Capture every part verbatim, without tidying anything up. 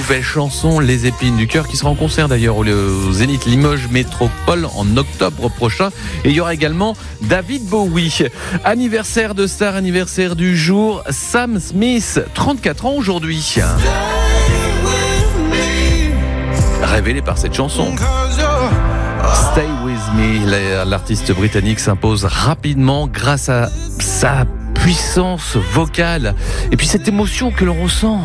nouvelle chanson, Les Épines du Cœur, qui sera en concert d'ailleurs au Zénith Limoges Métropole en octobre prochain. Et il y aura également David Bowie. Anniversaire de star, anniversaire du jour, Sam Smith, trente-quatre ans aujourd'hui. Révélé par cette chanson. Stay With Me, l'artiste britannique s'impose rapidement grâce à sa puissance vocale et puis cette émotion que l'on ressent.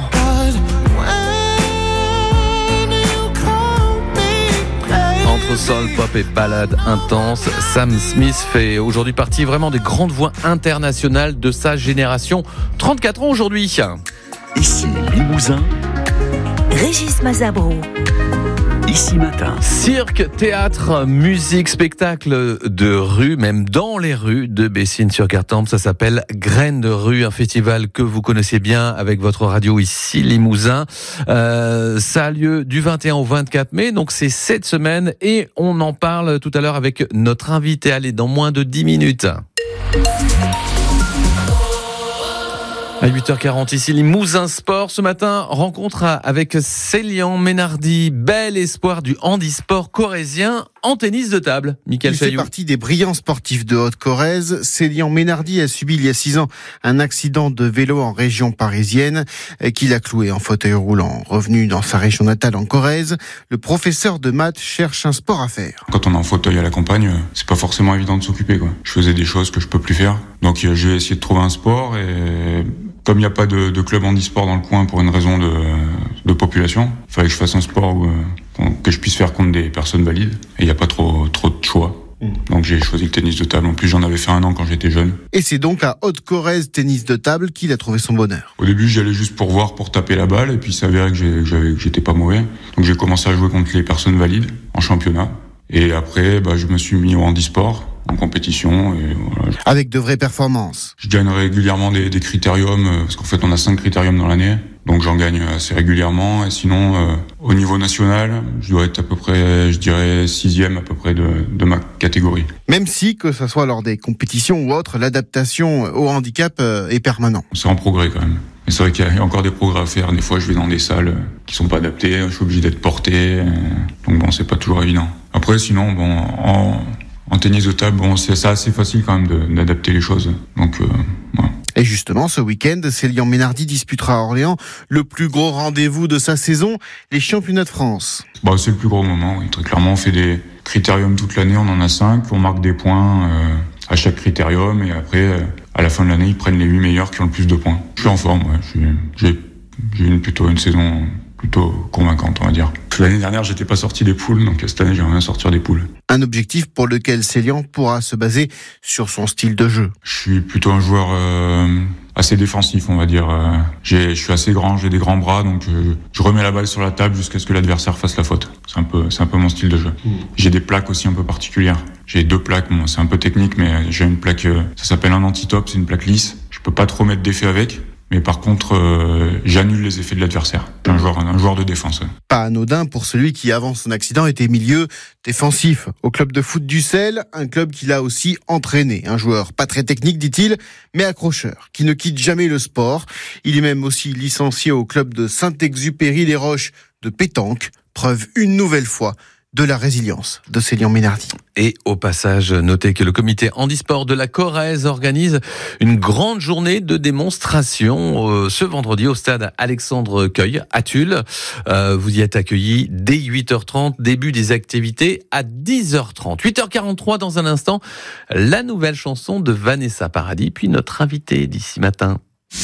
Entre soul, pop et ballade intense, Sam Smith fait aujourd'hui partie vraiment des grandes voix internationales de sa génération. trente-quatre ans aujourd'hui. Ici Limousin, Régis Mazabro. Ici Matin. Cirque, théâtre, musique, spectacle de rue, même dans les rues de Bessines-sur-Gartempe. Ça s'appelle Graines de rue, un festival que vous connaissez bien avec votre radio Ici Limousin. Euh, ça a lieu du vingt et un au vingt-quatre mai, donc c'est cette semaine et on en parle tout à l'heure avec notre invité. Allez, dans moins de dix minutes. À huit heures quarante, ici Limousin Sport. Ce matin, rencontre avec Célian Ménardi, bel espoir du handisport corrézien en tennis de table. Michael Il Chailloux. fait partie des brillants sportifs de Haute-Corrèze. Célian Ménardi a subi il y a six ans un accident de vélo en région parisienne qui l'a cloué en fauteuil roulant. Revenu dans sa région natale en Corrèze, le professeur de maths cherche un sport à faire. Quand on est en fauteuil à la campagne, c'est pas forcément évident de s'occuper, quoi. Je faisais des choses que je peux plus faire. Donc j'ai essayé de trouver un sport et comme il n'y a pas de, de club handisport dans le coin pour une raison de, de population, il fallait que je fasse un sport où, que je puisse faire contre des personnes valides. Et il n'y a pas trop, trop de choix. Donc j'ai choisi le tennis de table. En plus, j'en avais fait un an quand j'étais jeune. Et c'est donc à Haute-Corrèze tennis de table qu'il a trouvé son bonheur. Au début, j'y allais juste pour voir, pour taper la balle. Et puis, il s'avérait que, j'ai, que, j'avais, que j'étais pas mauvais. Donc j'ai commencé à jouer contre les personnes valides en championnat. Et après, bah, je me suis mis au handisport en compétition. Et voilà. Avec de vraies performances. Je gagne régulièrement des, des critériums, parce qu'en fait on a cinq critériums dans l'année, donc j'en gagne assez régulièrement. Et sinon, euh, au niveau national, je dois être à peu près, je dirais, sixième à peu près de, de ma catégorie. Même si, que ce soit lors des compétitions ou autres, l'adaptation au handicap est permanente. C'est en progrès quand même. Mais c'est vrai qu'il y a encore des progrès à faire. Des fois, je vais dans des salles qui sont pas adaptées, je suis obligé d'être porté, donc bon, c'est pas toujours évident. Après, sinon, bon, en En tennis de table, bon, c'est, c'est assez facile quand même de, d'adapter les choses. Donc, euh, voilà. Et justement, ce week-end, Célian Ménardi disputera à Orléans le plus gros rendez-vous de sa saison, les championnats de France. Bah, c'est le plus gros moment, oui. Très clairement, on fait des critériums toute l'année, on en a cinq, on marque des points euh, à chaque critérium, et après, euh, à la fin de l'année, ils prennent les huit meilleurs qui ont le plus de points. Je suis en forme, ouais. Je suis, j'ai, j'ai une, plutôt une saison plutôt convaincante, on va dire. L'année dernière, j'étais pas sorti des poules, donc cette année, j'aimerais bien sortir des poules. Un objectif pour lequel Célian pourra se baser sur son style de jeu. Je suis plutôt un joueur euh, assez défensif, on va dire. Euh, j'ai, je suis assez grand, j'ai des grands bras, donc je, je remets la balle sur la table jusqu'à ce que l'adversaire fasse la faute. C'est un peu, c'est un peu mon style de jeu. Mmh. J'ai des plaques aussi un peu particulières. J'ai deux plaques, bon, c'est un peu technique, mais j'ai une plaque, euh, ça s'appelle un anti-top, c'est une plaque lisse. Je peux pas trop mettre d'effet avec. Mais par contre, euh, j'annule les effets de l'adversaire. Un joueur, un joueur de défense. Pas anodin pour celui qui, avant son accident, était milieu défensif au club de foot d'Ussel, un club qu'il a aussi entraîné. Un joueur pas très technique, dit-il, mais accrocheur, qui ne quitte jamais le sport. Il est même aussi licencié au club de Saint-Exupéry-les-Roches de pétanque. Preuve une nouvelle fois de la résilience de Célian Ménardi. Et au passage, notez que le comité handisport de la Corrèze organise une grande journée de démonstration euh, ce vendredi au stade Alexandre Cueil à Tulle. Euh, vous y êtes accueillis dès huit heures trente, début des activités à dix heures trente. huit heures quarante-trois dans un instant, la nouvelle chanson de Vanessa Paradis, puis notre invité d'ici matin.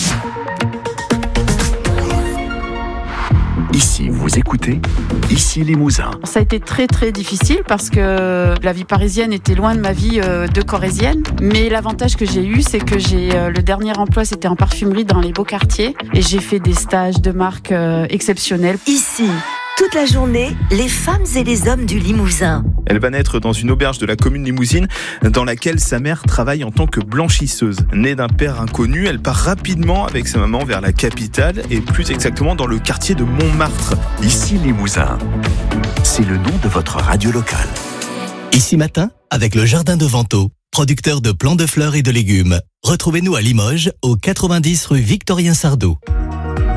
Ici, vous écoutez Ici Limousin. Ça a été très très difficile parce que la vie parisienne était loin de ma vie de corrézienne. Mais l'avantage que j'ai eu, c'est que j'ai le dernier emploi, c'était en parfumerie dans les beaux quartiers. Et j'ai fait des stages de marque exceptionnels. Ici, toute la journée, les femmes et les hommes du Limousin. Elle va naître dans une auberge de la commune limousine dans laquelle sa mère travaille en tant que blanchisseuse. Née d'un père inconnu, elle part rapidement avec sa maman vers la capitale et plus exactement dans le quartier de Montmartre. Ici Limousin, c'est le nom de votre radio locale. Ici Matin, avec le Jardin de Vento, producteur de plants de fleurs et de légumes. Retrouvez-nous à Limoges, au quatre-vingt-dix rue Victorien Sardou.